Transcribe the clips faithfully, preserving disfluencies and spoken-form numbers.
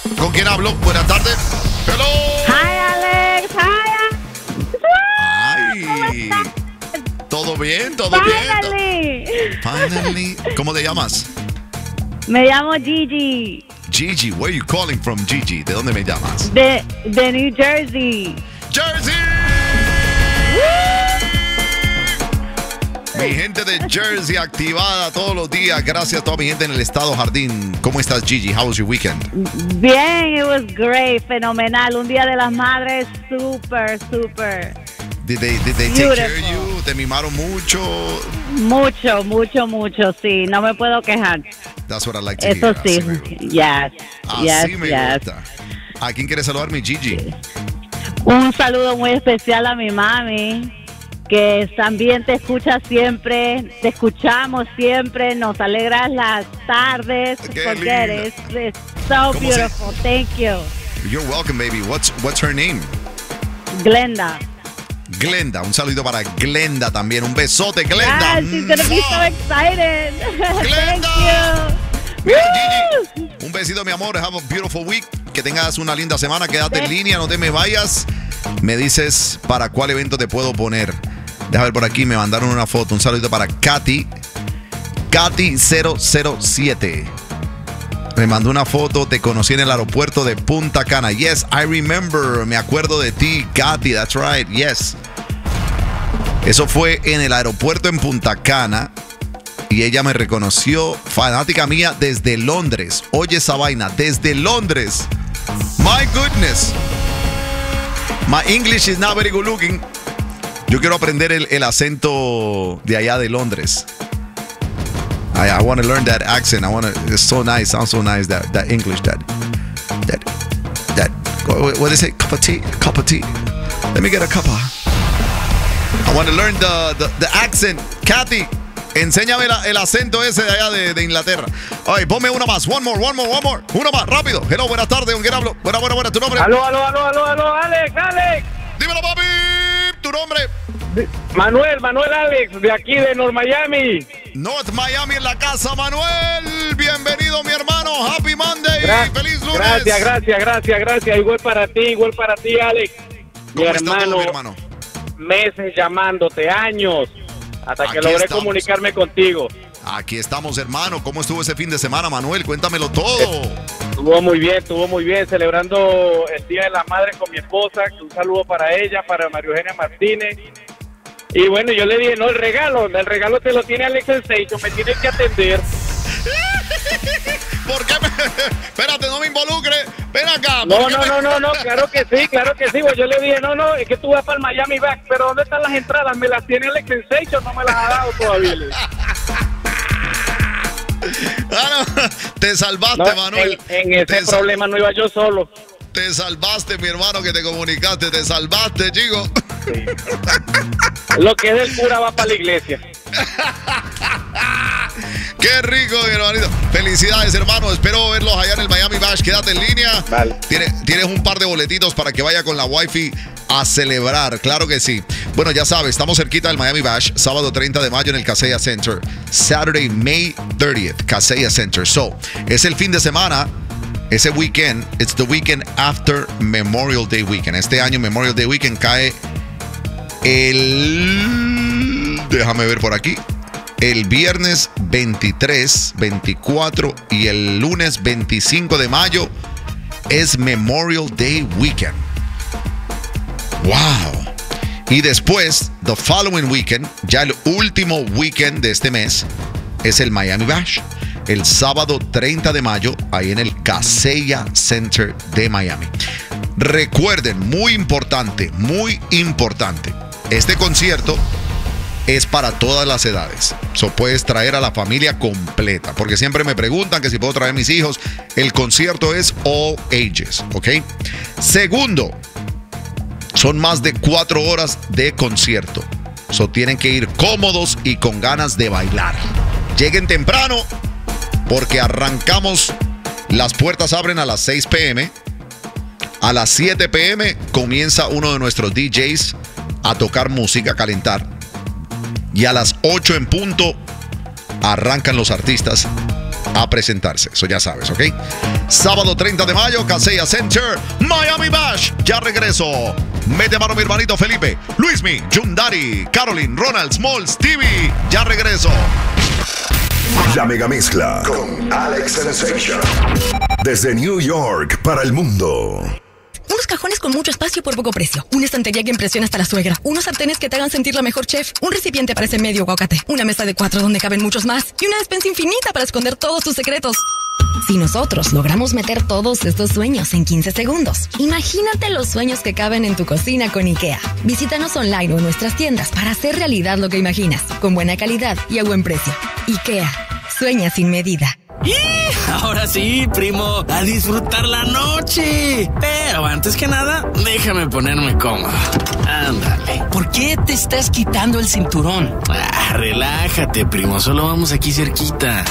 ¿Con quién hablo? Buenas tardes. Hello. Hi, Alex. Hi. Ay. ¿Todo bien? ¿Todo Finally. bien? Finally. ¿Cómo te llamas? Me llamo Gigi. Gigi, where are you calling from, Gigi? ¿De dónde me llamas? De, de New Jersey. Jersey. Mi gente de Jersey activada todos los días. Gracias a toda mi gente en el estado Jardín. ¿Cómo estás, Gigi? How was your weekend? Bien, it was great, fenomenal. Un día de las madres super, super. Did they, did they take care of you? ¿Te mimaron mucho? Mucho, mucho, mucho, sí. No me puedo quejar. That's what I like to Eso hear. sí, Así me gusta. yes, Así yes, me yes. gusta. ¿A quién quieres saludar, mi Gigi? Un saludo muy especial a mi mami, que también te escucha siempre, te escuchamos siempre, nos alegras las tardes. Qué Forget linda. it. It's, it's so ¿Cómo se- beautiful. Thank you. You're welcome, baby. What's, what's her name? Glenda. Glenda. Un saludito para Glenda también. Un besote, Glenda. Yes, she's gonna be so ¡Mua! excited. Glenda. Thank you. Mira, Woo! Gigi, un besito, mi amor. Have a beautiful week. Que tengas una linda semana. Quédate en Sí. línea, no te me vayas. Me dices para cuál evento te puedo poner. Deja ver por aquí, me mandaron una foto. Un saludito para Katy. Katy cero cero siete. Me mandó una foto, te conocí en el aeropuerto de Punta Cana. Yes, I remember. Me acuerdo de ti, Katy. That's right, yes. Eso fue en el aeropuerto en Punta Cana. Y ella me reconoció, fanática mía desde Londres. Oye esa vaina, desde Londres. My goodness. My English is not very good looking. Yo quiero aprender el, el acento de allá de Londres. I, I want to learn that accent. I want to. It's so nice. Sounds so nice. That that English. That that that. What, what is it? Cup of tea. Cup of tea. Let me get a cup of. I want to learn the the, the accent. Kathy, enséñame la, el acento ese de allá de, de Inglaterra. Ay, ponme una más. One more. One more. One more. Una más. Rápido. Hello. Buenas tardes. ¿Con quién hablo? Buena, buena, buena. ¿Tu nombre? Aló, aló, aló, aló, aló, Alex, Alex. Dímelo, papi. ¿Tu nombre? Manuel, Manuel Alex, de aquí de North Miami. North Miami en la casa, Manuel. Bienvenido, mi hermano. Happy Monday. Gra- Feliz lunes. Gracias, gracias, gracias, gracias. Igual para ti, igual para ti, Alex. Mi ¿Cómo está todo, hermano, mi hermano? meses llamándote, años, hasta que Aquí logré estamos. comunicarme contigo. Aquí estamos, hermano. ¿Cómo estuvo ese fin de semana, Manuel? Cuéntamelo todo. Estuvo muy bien, estuvo muy bien, celebrando el Día de la Madre con mi esposa. Un saludo para ella, para María Eugenia Martínez. Y bueno, yo le dije, no, el regalo, el regalo te lo tiene Alex Sensation, me tienes que atender. ¿Por qué? Me... Espérate, no me involucre. Ven acá. No, ¿por qué no, me- no, no, no, claro que sí, claro que sí. Pues yo le dije, no, no, es que tú vas para el Miami Back, pero ¿dónde están las entradas? ¿Me las tiene Alex Sensation? No me las ha dado todavía. le dije. Ah, no. Te salvaste, No, Manuel. en, en Te ese sal- problema no iba yo solo. Te salvaste, mi hermano, que te comunicaste. Te salvaste, chico. Sí. Lo que es del cura va para la iglesia. Qué rico, mi hermanito. Felicidades, hermano. Espero verlos allá en el Miami Bash. Quédate en línea. Vale. Tienes, tienes un par de boletitos para que vaya con la wifi a celebrar. Claro que sí. Bueno, ya sabes, estamos cerquita del Miami Bash. Sábado treinta de mayo en el Kaseya Center. Saturday, May thirtieth, Kaseya Center. So, es el fin de semana. Ese weekend, it's the weekend after Memorial Day Weekend. Este año Memorial Day Weekend cae el... Déjame ver por aquí. El viernes veintitrés, veinticuatro y el lunes veinticinco de mayo es Memorial Day Weekend. ¡Wow! Y después, the following weekend, ya el último weekend de este mes, es el Miami Bash. El sábado treinta de mayo, ahí en el Kaseya Center de Miami. Recuerden, muy importante, muy importante, este concierto es para todas las edades. So, puedes traer a la familia completa. Porque siempre me preguntan que si puedo traer a mis hijos. El concierto es all ages, ¿ok? Segundo, son más de cuatro horas de concierto. So, tienen que ir cómodos y con ganas de bailar. Lleguen temprano porque arrancamos. Las puertas abren a las seis p.m. A las siete p.m. comienza uno de nuestros D Js a tocar música, a calentar. Y a las ocho en punto arrancan los artistas a presentarse. Eso ya sabes, ¿ok? Sábado treinta de mayo, Kaseya Center, Miami Bash. Ya regreso. Mete mano mi hermanito Felipe, Luismi, Yundari, Caroline, Ronald, Small, Stevie. Ya regreso. La mega mezcla con Alex Sensation. Desde New York para el mundo. Unos cajones con mucho espacio por poco precio. Una estantería que impresiona hasta la suegra. Unos sartenes que te hagan sentir la mejor chef. Un recipiente para ese medio aguacate. Una mesa de cuatro donde caben muchos más. Y una despensa infinita para esconder todos tus secretos. Si nosotros logramos meter todos estos sueños en quince segundos, imagínate los sueños que caben en tu cocina con IKEA. Visítanos online o en nuestras tiendas para hacer realidad lo que imaginas, con buena calidad y a buen precio. IKEA. Sueña sin medida. ¡Y! Ahora sí, primo, a disfrutar la noche. Pero antes que nada, déjame ponerme cómodo. Ándale. ¿Por qué te estás quitando el cinturón? Ah, relájate, primo, solo vamos aquí cerquita.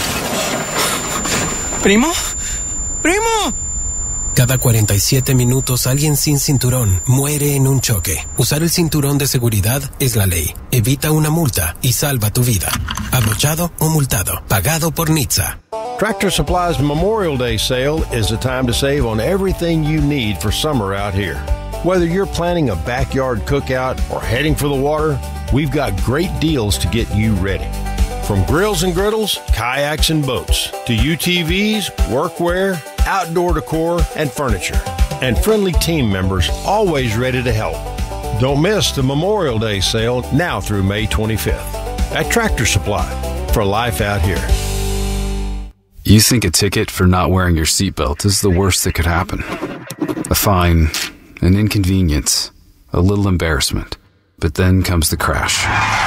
¿Primo? ¡Primo! Cada cuarenta y siete minutos alguien sin cinturón muere en un choque. Usar el cinturón de seguridad es la ley. Evita una multa y salva tu vida. Abrochado o multado. Pagado por N H T S A. Tractor Supply's Memorial Day sale is the time to save on everything you need for summer out here. Whether you're planning a backyard cookout or heading for the water, we've got great deals to get you ready. From grills and griddles, kayaks and boats, to U T Vs, workwear, outdoor decor, and furniture. And friendly team members always ready to help. Don't miss the Memorial Day sale now through May twenty-fifth at Tractor Supply, for life out here. You think a ticket for not wearing your seatbelt is the worst that could happen. A fine, an inconvenience, a little embarrassment. But then comes the crash.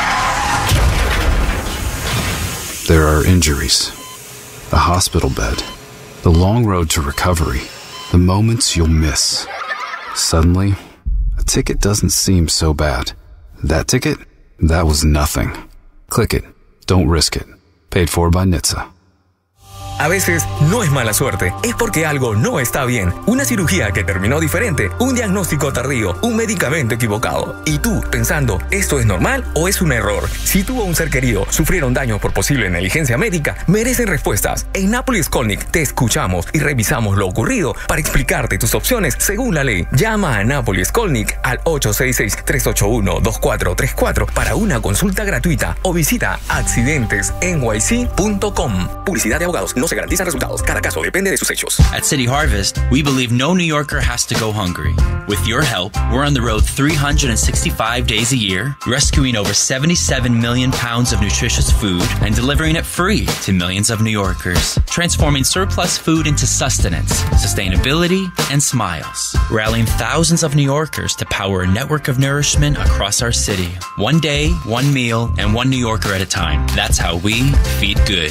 There are injuries, a hospital bed, the long road to recovery, the moments you'll miss. Suddenly, a ticket doesn't seem so bad. That ticket? That was nothing. Click it. Don't risk it. Paid for by N H T S A. A veces no es mala suerte, es porque algo no está bien. Una cirugía que terminó diferente, un diagnóstico tardío, un medicamento equivocado. Y tú, pensando, ¿esto es normal o es un error? Si tú o un ser querido sufrieron daño por posible negligencia médica, merecen respuestas. En Nápoles Colnick te escuchamos y revisamos lo ocurrido para explicarte tus opciones según la ley. Llama a Nápoles Colnick al ocho seis seis, tres ocho uno, dos cuatro tres cuatro para una consulta gratuita o visita accidentes N Y C punto com. Publicidad de abogados. No se garantizan resultados. Cada caso depende de sus hechos. At City Harvest, we believe no New Yorker has to go hungry. With your help, we're on the road three hundred sixty-five days a year, rescuing over seventy-seven million pounds of nutritious food and delivering it free to millions of New Yorkers, transforming surplus food into sustenance, sustainability, and smiles, rallying thousands of New Yorkers to power a network of nourishment across our city. One day, one meal, and one New Yorker at a time. That's how we feed good.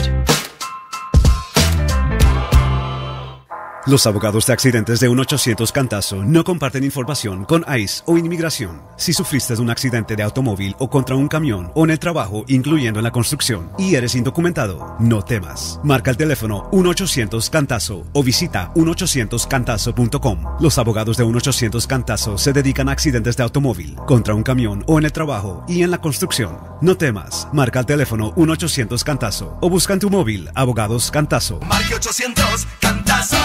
Los abogados de accidentes de uno ochocientos Cantazo no comparten información con ICE o Inmigración. Si sufriste de un accidente de automóvil o contra un camión o en el trabajo, incluyendo en la construcción, y eres indocumentado, no temas. Marca el teléfono uno ochocientos Cantazo o visita uno ochocientos cantazo punto com. Los abogados de uno ochocientos Cantazo se dedican a accidentes de automóvil, contra un camión o en el trabajo y en la construcción. No temas. Marca el teléfono uno ochocientos Cantazo o busca en tu móvil Abogados Cantazo. Marque ochocientos Cantazo.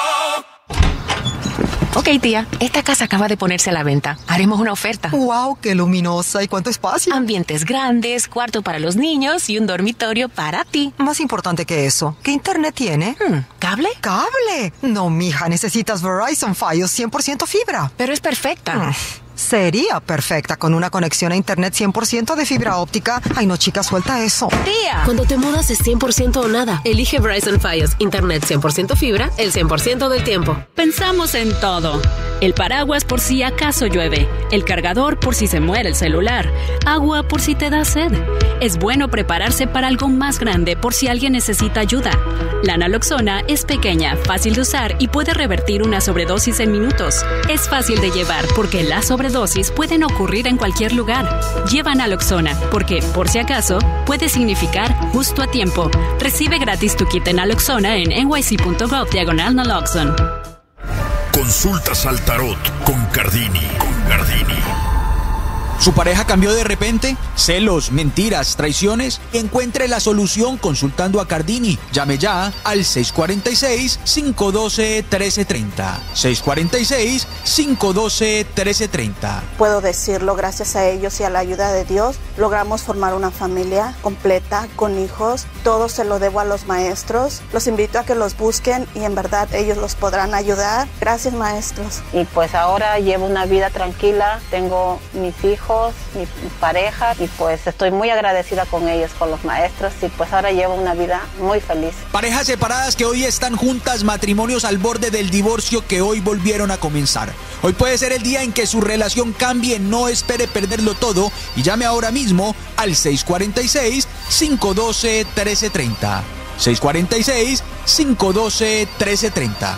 Ok, tía, esta casa acaba de ponerse a la venta. Haremos una oferta. ¡Wow! ¡Qué luminosa! ¿Y cuánto espacio? Ambientes grandes, cuarto para los niños y un dormitorio para ti. Más importante que eso, ¿qué internet tiene? Hmm, ¿Cable? ¿Cable? No, mija, necesitas Verizon Fios cien por ciento fibra. Pero es perfecta. Hmm. Sería perfecta con una conexión a internet cien por ciento de fibra óptica. Ay, no, chica, suelta eso. ¡Tía! Cuando te mudas es cien por ciento o nada. Elige Verizon Fios. Internet cien por ciento fibra, el cien por ciento del tiempo. Pensamos en todo. El paraguas por si acaso llueve. El cargador por si se muere el celular. Agua por si te da sed. Es bueno prepararse para algo más grande por si alguien necesita ayuda. La naloxona es pequeña, fácil de usar y puede revertir una sobredosis en minutos. Es fácil de llevar porque las sobredosis pueden ocurrir en cualquier lugar. Lleva naloxona porque, por si acaso, puede significar justo a tiempo. Recibe gratis tu kit de naloxona en N Y C punto gov diagonal naloxon. Consultas al tarot con Cardini. Con Cardini. ¿Su pareja cambió de repente? ¿Celos, mentiras, traiciones? Encuentre la solución consultando a Cardini. Llame ya al seis cuatro seis, cinco uno dos, uno tres tres cero. seis cuatro seis, cinco uno dos, uno tres tres cero. Puedo decirlo, gracias a ellos y a la ayuda de Dios, logramos formar una familia completa, con hijos. Todo se lo debo a los maestros. Los invito a que los busquen y en verdad ellos los podrán ayudar. Gracias, maestros. Y pues ahora llevo una vida tranquila, tengo mis hijos, mi pareja y pues estoy muy agradecida con ellos, con los maestros y pues ahora llevo una vida muy feliz. Parejas separadas que hoy están juntas, matrimonios al borde del divorcio que hoy volvieron a comenzar. Hoy puede ser el día en que su relación cambie, no espere perderlo todo y llame ahora mismo al seis cuatro seis, cinco uno dos, uno tres tres cero. seis cuatro seis, cinco uno dos, uno tres tres cero.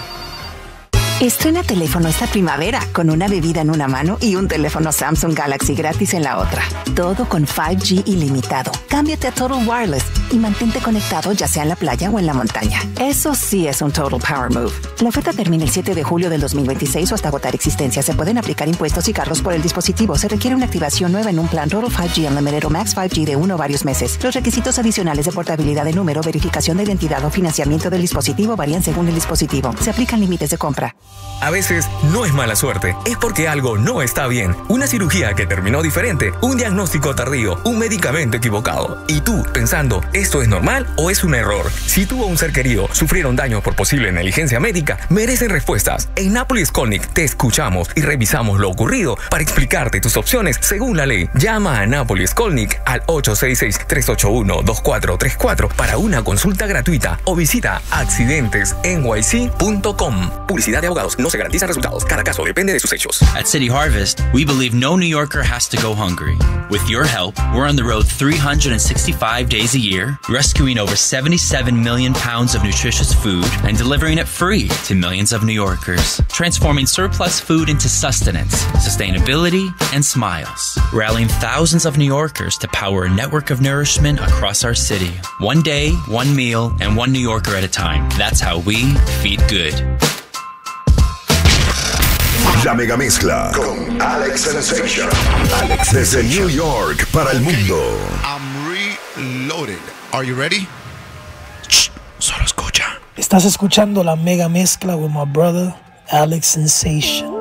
Estrena teléfono esta primavera con una bebida en una mano y un teléfono Samsung Galaxy gratis en la otra. Todo con cinco G ilimitado. Cámbiate a Total Wireless y mantente conectado ya sea en la playa o en la montaña. Eso sí es un Total Power Move. La oferta termina el siete de julio del dos mil veintiséis o hasta agotar existencia. Se pueden aplicar impuestos y cargos por el dispositivo. Se requiere una activación nueva en un plan Total cinco G Unlimited o Max cinco G de uno o varios meses. Los requisitos adicionales de portabilidad de número, verificación de identidad o financiamiento del dispositivo varían según el dispositivo. Se aplican límites de compra. A veces no es mala suerte, es porque algo no está bien. Una cirugía que terminó diferente, un diagnóstico tardío, un medicamento equivocado. Y tú, pensando, ¿esto es normal o es un error? Si tú o un ser querido sufrieron daños por posible negligencia médica, merecen respuestas. En Nápoles Colnick te escuchamos y revisamos lo ocurrido para explicarte tus opciones según la ley. Llama a Nápoles Colnick al ocho seis seis, tres ocho uno, dos cuatro tres cuatro para una consulta gratuita o visita accidentes n y c punto com. Publicidad de abogados, no se garantizan resultados. Cada caso depende de sus hechos. At City Harvest, we believe no New Yorker has to go hungry. With your help, we're on the road three hundred sixty-five days a year, rescuing over seventy-seven million pounds of nutritious food and delivering it free to millions of New Yorkers. Transforming surplus food into sustenance, sustainability, and smiles. Rallying thousands of New Yorkers to power a network of nourishment across our city. One day, one meal, and one New Yorker at a time. That's how we feed good. La mega mezcla con Alex Sensation. Alex desde New York para el mundo. I'm reloaded. Are you ready? Shh, solo escucha. Estás escuchando la mega mezcla with my brother Alex Sensation.